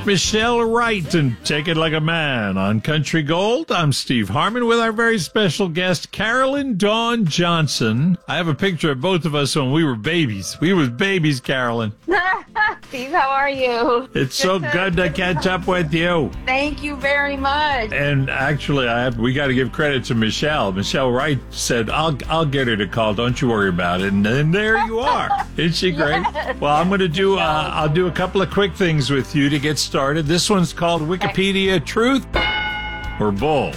Michelle Wright and Take It Like a Man on Country Gold. I'm Steve Harmon with our very special guest, Carolyn Dawn Johnson. I have a picture of both of us when we were babies. We was babies, Carolyn. Steve, how are you? It's so good to catch up with you. Thank you very much. And actually, we got to give credit to Michelle. Michelle Wright said, I'll get her to call. Don't you worry about it. And then there you are. Isn't she great? Yes. Well, I'm going to do, I'll do a couple of quick things with you to get started. This one's called Wikipedia Truth or Bull.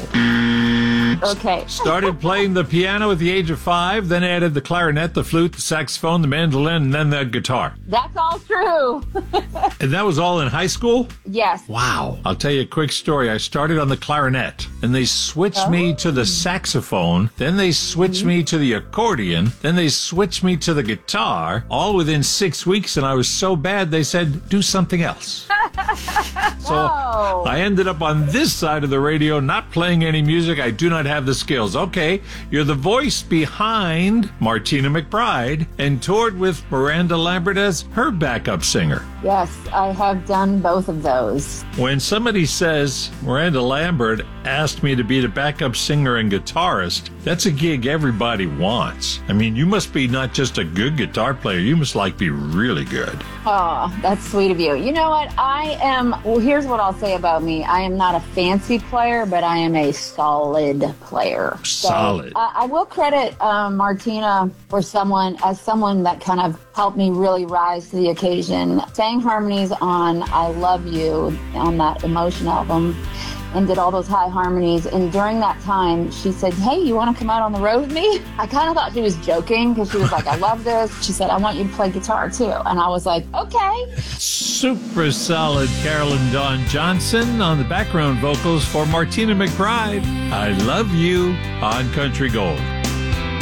Okay. Started playing the piano at the age of 5, then added the clarinet, the flute, the saxophone, the mandolin, and then the guitar. That's all true. And that was all in high school? Yes. Wow. I'll tell you a quick story. I started on the clarinet, and they switched me to the saxophone, then they switched me to the accordion, then they switched me to the guitar, all within 6 weeks, and I was so bad they said, do something else. So Whoa. I ended up on this side of the radio, not playing any music. I do not have the skills. Okay, you're the voice behind Martina McBride and toured with Miranda Lambert as her backup singer. Yes, I have done both of those. When somebody says Miranda Lambert asked me to be the backup singer and guitarist, that's a gig everybody wants. I mean, you must be not just a good guitar player, you must be really good. Oh, that's sweet of you. You know what? Here's what I'll say about me. I am not a fancy player, but I am a solid player. Solid. So, I will credit Martina for someone that kind of helped me really rise to the occasion. Sang harmonies on I Love You on that Emotion album and did all those high harmonies. And during that time, she said, hey, you want to come out on the road with me? I kind of thought she was joking because she was like, I love this. She said, I want you to play guitar too. And I was like, okay. Super solid Carolyn Dawn Johnson on the background vocals for Martina McBride. I Love You on Country Gold.